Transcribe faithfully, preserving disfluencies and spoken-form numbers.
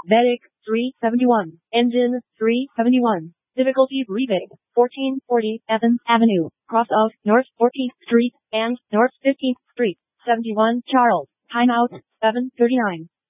Vedic, three seventy-one. Engine, three seventy-one. Difficulty breathing, fourteen forty. Evans Avenue, cross of North fourteenth Street and North fifteenth Street, seventy-one Charles. Timeout, seven thirty-nine.